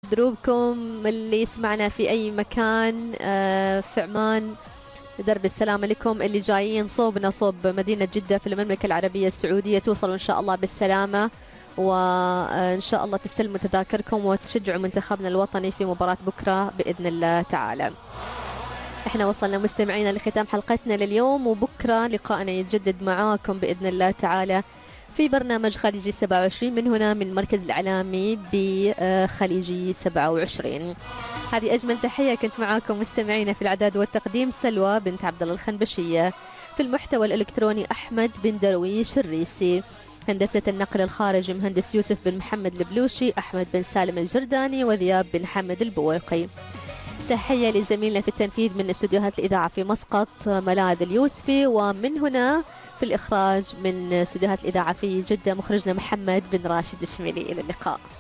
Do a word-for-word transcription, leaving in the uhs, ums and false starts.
دروبكم اللي يسمعنا في أي مكان في عمان، درب السلامة لكم. اللي جايين صوبنا صوب مدينة جدة في المملكة العربية السعودية توصلوا إن شاء الله بالسلامة، وإن شاء الله تستلموا تذاكركم وتشجعوا منتخبنا الوطني في مباراة بكرة بإذن الله تعالى. احنا وصلنا مستمعينا لختام حلقتنا لليوم، وبكرة لقاءنا يتجدد معاكم بإذن الله تعالى في برنامج خليجي سبعة وعشرين من هنا من المركز الإعلامي بخليجي سبعة وعشرين. هذه أجمل تحية، كنت معاكم مستمعينا في الإعداد والتقديم سلوى بنت عبد الله الخنبشية، في المحتوى الإلكتروني أحمد بن درويش الريسي، هندسة النقل الخارجي مهندس يوسف بن محمد البلوشي، أحمد بن سالم الجرداني، وذياب بن حمد البويقي. تحية لزميلنا في التنفيذ من استديوهات الإذاعة في مسقط ملاذ اليوسفي، ومن هنا في الإخراج من استديوهات الإذاعة في جدة مخرجنا محمد بن راشد الشميلي. إلى اللقاء.